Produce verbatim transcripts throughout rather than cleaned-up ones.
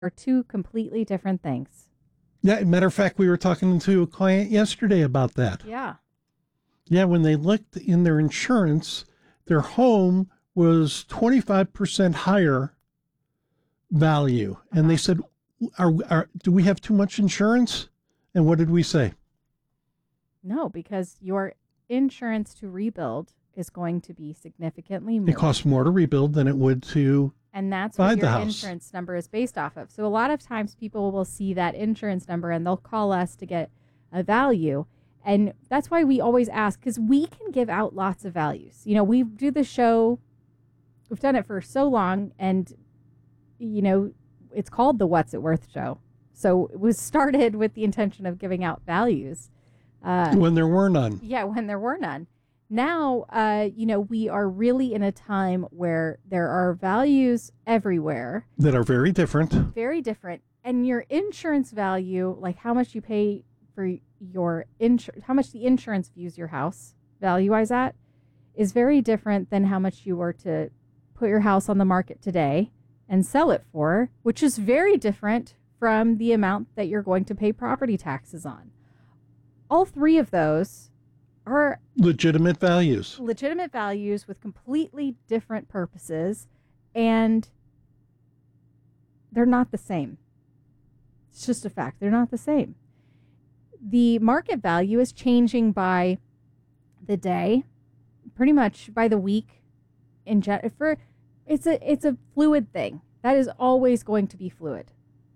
are two completely different things. Yeah, matter of fact, we were talking to a client yesterday about that. Yeah. Yeah, when they looked in their insurance, their home was twenty-five percent higher value. And Uh-huh. they said, are, are, do we have too much insurance? And what did we say? No, because your insurance to rebuild is going to be significantly more. It costs more to rebuild than it would to And that's buy what the your house. insurance number is based off of. So a lot of times people will see that insurance number and they'll call us to get a value. And that's why we always ask, because we can give out lots of values. You know, we do the show, we've done it for so long, and, you know, it's called the What's It Worth show. So it was started with the intention of giving out values. Uh, when there were none. Yeah, when there were none. Now, uh, you know, we are really in a time where there are values everywhere. That are very different. Very different. And your insurance value, like how much you pay for your insurance, how much the insurance views your house value-wise at, is very different than how much you were to put your house on the market today and sell it for, which is very different from the amount that you're going to pay property taxes on. All three of those are legitimate values. Legitimate values with completely different purposes, and they're not the same. It's just a fact. They're not the same. The market value is changing by the day, pretty much by the week. In gen- for it's a it's a fluid thing. That is always going to be fluid.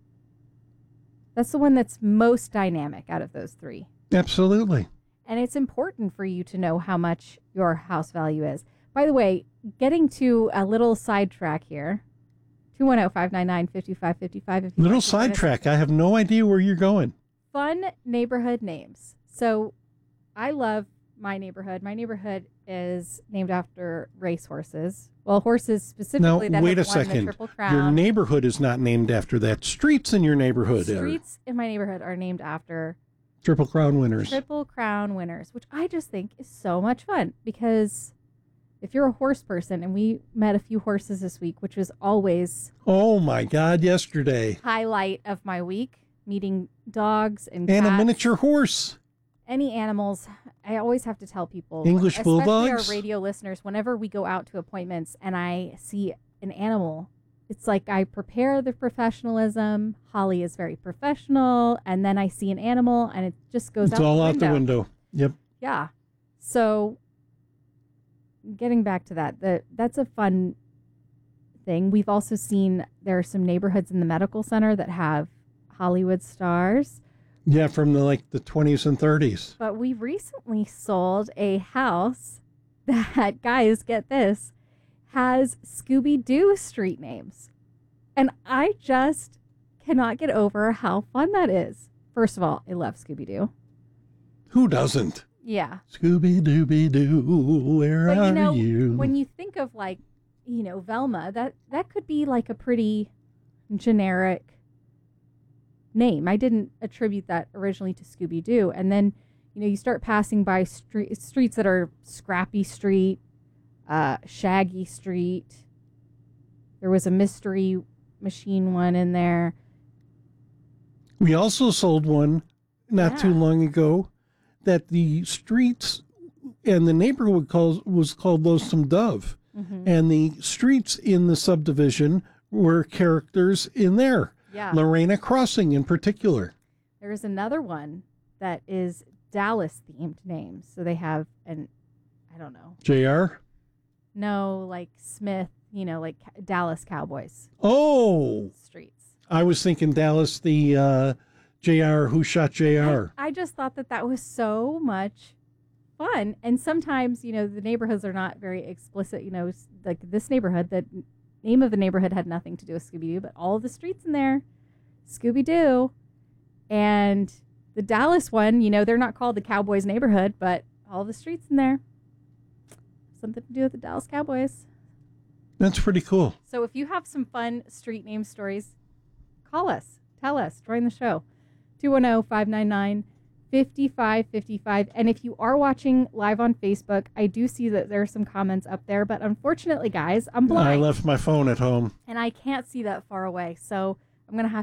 That's the one that's most dynamic out of those three. Absolutely. And it's important for you to know how much your house value is. By the way, getting to a little sidetrack here, two one zero, five nine nine, five five five five. Little sidetrack. I have no idea where you're going. Fun neighborhood names. So I love my neighborhood. My neighborhood is named after racehorses. Well, horses specifically now, that wait have a won second. the Triple Crown. Your neighborhood is not named after that. Streets in your neighborhood Streets are in my neighborhood are named after Triple Crown winners. Triple Crown winners, which I just think is so much fun because if you're a horse person, and we met a few horses this week, which was always oh my God, yesterday highlight of my week, meeting dogs and and cats, a miniature horse. Any animals. I always have to tell people, English especially bulldogs, our radio listeners, whenever we go out to appointments and I see an animal, it's like I prepare the professionalism. Holly is very professional, and then I see an animal, and it just goes it's out all the out window. the window. Yep. Yeah. So, getting back to that, the, that's a fun thing. We've also seen there are some neighborhoods in the medical center that have Hollywood stars. Yeah, from the like the twenties and thirties. But we recently sold a house that, guys, get this, has Scooby-Doo street names. And I just cannot get over how fun that is. First of all, I love Scooby-Doo. Who doesn't? Yeah. Scooby-Dooby-Doo, where but, are you know, you? When you think of, like, you know, Velma, that, that could be like a pretty generic name. I didn't attribute that originally to Scooby-Doo. And then, you know, you start passing by street, streets that are Scrappy Street, uh, Shaggy Street. There was a Mystery Machine one in there. We also sold one not Yeah. too long ago that the streets and the neighborhood calls, was called Lonesome Dove. Mm-hmm. And the streets in the subdivision were characters in there. Yeah. Lorena Crossing in particular. There is another one that is Dallas themed names. So they have an, I don't know. J R? No, like Smith, you know, like Dallas Cowboys. Oh. Streets. I was thinking Dallas, the uh, J R, Who Shot J R. I, I just thought that that was so much fun. And sometimes, you know, the neighborhoods are not very explicit. You know, like this neighborhood, the name of the neighborhood had nothing to do with Scooby-Doo, but all the streets in there, Scooby-Doo. And the Dallas one, you know, they're not called the Cowboys neighborhood, but all the streets in there, something to do with the Dallas Cowboys. That's pretty cool. So if you have some fun street name stories, call us, tell us, join the show. two one zero, five nine nine, five five five five. And if you are watching live on Facebook, I do see that there are some comments up there, but unfortunately, guys, I'm blind. I left my phone at home. And I can't see that far away. So I'm going to have